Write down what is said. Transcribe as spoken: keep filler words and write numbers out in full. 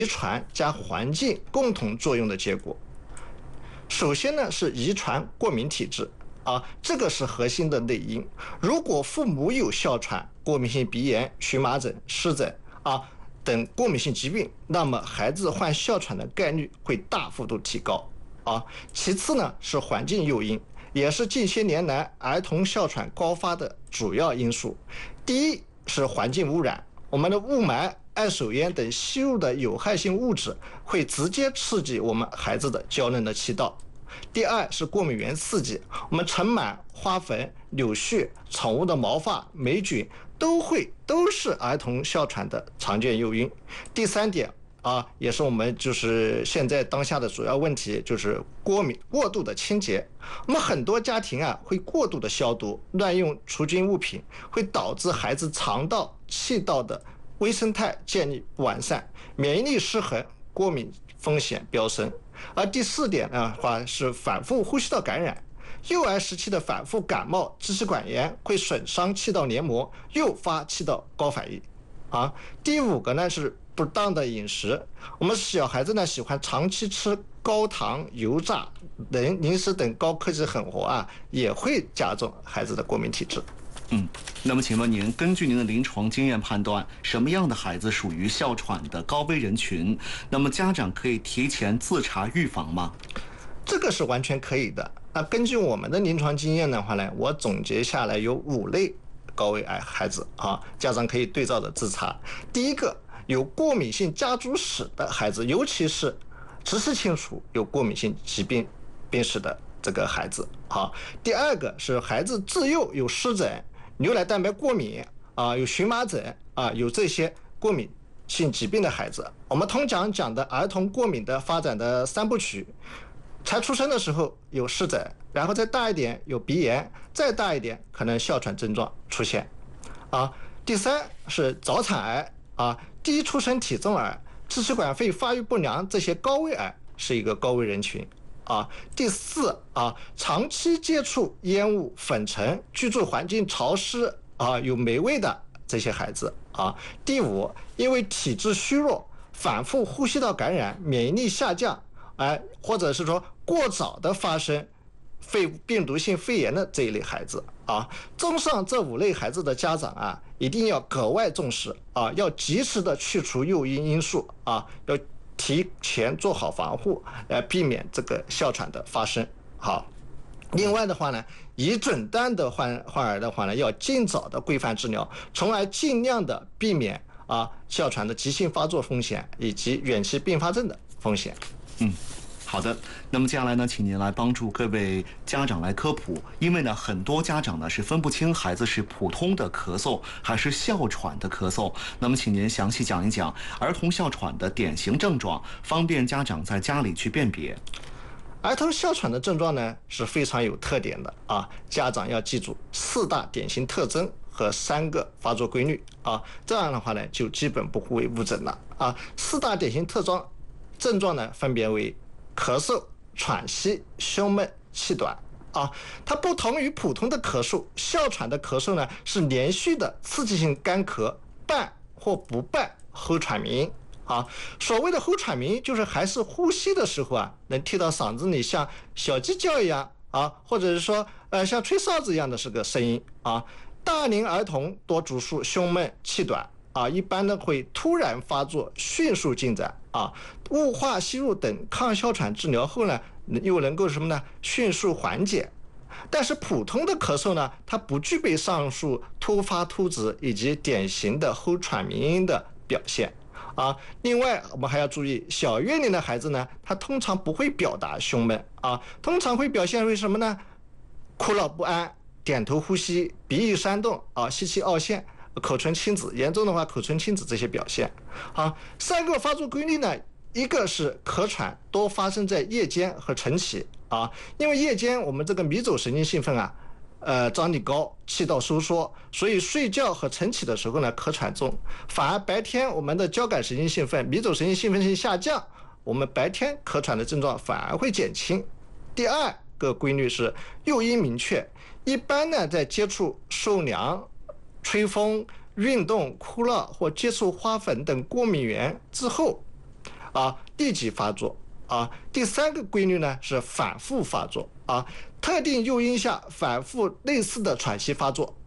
遗传加环境共同作用的结果。首先呢是遗传过敏体质啊，这个是核心的内因。如果父母有哮喘、过敏性鼻炎、荨麻疹、湿疹啊等过敏性疾病，那么孩子患哮喘的概率会大幅度提高啊。其次呢是环境诱因，也是近些年来儿童哮喘高发的主要因素。第一是环境污染，我们的雾霾、二手烟等吸入的有害性物质会直接刺激我们孩子的娇嫩的气道。第二是过敏原刺激，我们尘螨、花粉、柳絮、宠物的毛发、霉菌都会都是儿童哮喘的常见诱因。第三点啊，也是我们就是现在当下的主要问题，就是过敏过度的清洁。我们很多家庭啊会过度的消毒，乱用除菌物品，会导致孩子肠道、气道的微生态建立不完善，免疫力失衡，过敏风险飙升。而第四点的话是反复呼吸道感染，幼儿时期的反复感冒、支气管炎会损伤气道黏膜，诱发气道高反应。啊，第五个呢是不当的饮食，我们小孩子呢喜欢长期吃高糖、油炸、零零食等高科技狠活啊，也会加重孩子的过敏体质。 嗯，那么请问您，根据您的临床经验判断，什么样的孩子属于哮喘的高危人群？那么家长可以提前自查预防吗？ 这个是完全可以的。那根据我们的临床经验的话呢，我总结下来有五类高危癌孩子啊，家长可以对照着自查。第一个，有过敏性家族史的孩子，尤其是直系亲属有过敏性疾病病史的这个孩子啊。第二个是孩子自幼有湿疹、牛奶蛋白过敏啊，有荨麻疹啊，有这些过敏性疾病的孩子。我们通常讲的儿童过敏的发展的三部曲，才出生的时候有湿疹，然后再大一点有鼻炎，再大一点可能哮喘症状出现啊。第三是早产儿啊，低出生体重儿、支气管肺发育不良这些高危儿是一个高危人群啊。第四啊，长期接触烟雾、粉尘，居住环境潮湿啊，有霉味的这些孩子啊。第五，因为体质虚弱，反复呼吸道感染，免疫力下降，哎，或者是说过早的发生肺病毒性肺炎的这一类孩子啊。综上这五类孩子的家长啊，一定要格外重视啊，要及时的去除诱因因素啊，要提前做好防护，来避免这个哮喘的发生。好，另外的话呢，已诊断的患患儿的话呢，要尽早的规范治疗，从而尽量的避免啊哮喘的急性发作风险以及远期并发症的风险。 嗯。好的，那么接下来呢，请您来帮助各位家长来科普，因为呢，很多家长呢是分不清孩子是普通的咳嗽还是哮喘的咳嗽。那么，请您详细讲一讲儿童哮喘的典型症状，方便家长在家里去辨别。 儿童哮喘的症状呢是非常有特点的啊，家长要记住四大典型特征和三个发作规律啊，这样的话呢就基本不会误诊了啊。四大典型特征症状呢分别为咳嗽、喘息、胸闷、气短啊。它不同于普通的咳嗽，哮喘的咳嗽呢是连续的刺激性干咳，伴或不伴喉喘鸣啊。所谓的喉喘鸣，就是还是呼吸的时候啊，能听到嗓子里像小鸡叫一样啊，或者是说呃像吹哨子一样的这个声音啊。大龄儿童多主诉胸闷、气短啊，一般呢会突然发作，迅速进展啊。雾化吸入等抗哮喘治疗后呢，又能够什么呢？迅速缓解。但是普通的咳嗽呢，它不具备上述突发突止以及典型的喉喘鸣音的表现啊。另外，我们还要注意，小月龄的孩子呢，他通常不会表达胸闷啊，通常会表现为什么呢？哭闹不安、点头呼吸、鼻翼扇动啊、吸气凹陷、口唇青紫，严重的话口唇青紫这些表现。好，三个发作规律呢，一个是咳喘多发生在夜间和晨起啊，因为夜间我们这个迷走神经兴奋啊，呃张力高，气道收缩，所以睡觉和晨起的时候呢咳喘重，反而白天我们的交感神经兴奋、迷走神经兴奋性下降，我们白天咳喘的症状反而会减轻。第二个规律是诱因明确，一般呢在接触受凉、吹风、运动、哭闹或接触花粉等过敏源之后， 啊，立即发作啊。第三个规律呢是反复发作啊，特定诱因下反复类似的喘息发作